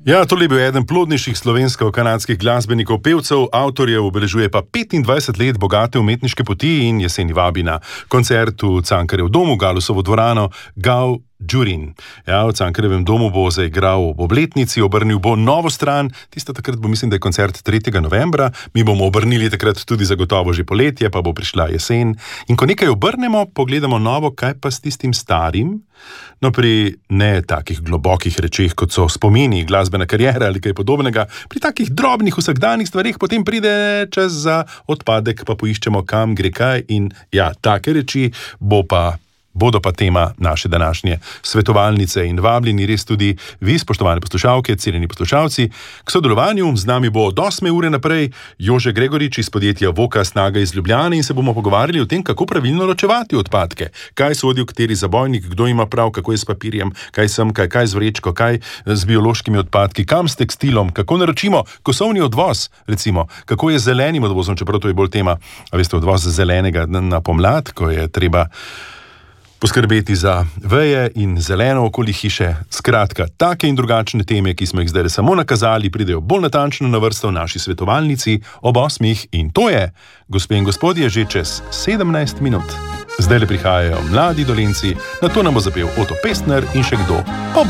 Ja, to je bil eden plodnejših slovensko-kanadskih glasbenikov, pevcev, avtorjev, obeležuje pa 25 let bogate umetniške poti in jeseni vabi na koncert v Cankarjev domu, Galusovo dvorano, Gal Džurin. Ja, v Cankarjevem domu bo zaigral ob obletnici, obrnil bo novo stran, tista takrat bo, mislim, da je koncert 3. novembra, mi bomo obrnili takrat tudi zagotovo že poletje, pa bo prišla jesen. In ko nekaj obrnemo, pogledamo novo, kaj pa s tistim starim? No, pri ne takih globokih rečeh, kot so spomini, glasbena kariera ali kaj podobnega, pri takih drobnih vsakdanjih stvarih potem pride čas za odpadek, pa poiščemo, kam gre kaj in ja, take reči bodo pa tema naše današnje svetovalnice in vabljeni res tudi vi, spoštovane poslušalke, cenjeni poslušalci. K sodelovanju z nami bo od 8. ure naprej Jože Gregorič iz podjetja Voka Snaga iz Ljubljane in se bomo pogovarjali o tem, kako pravilno ločevati odpadke. Kaj sodi v kateri zabojnik, kdo ima prav, kako je s papirjem, kaj sem, kaj z vrečko, kaj z biološkimi odpadki, kam s tekstilom, kako naročimo kosovni odvoz, recimo, kako je z zelenim odvozom, čeprav to je bolj tema, a veste, odvoz zelenega na pomlad, ko je treba poskrbeti za veje in zeleno okoli hiše. Skratka, take in drugačne teme, ki smo jih zdaj samo nakazali, pridejo bolj natančno na vrsto v naši svetovalnici ob 8. in to je, gospe in gospodje, že čez 17 minut. Zdaj le prihajajo mladi Dolenci, nato nam bo zapel Oto Pestner in še kdo.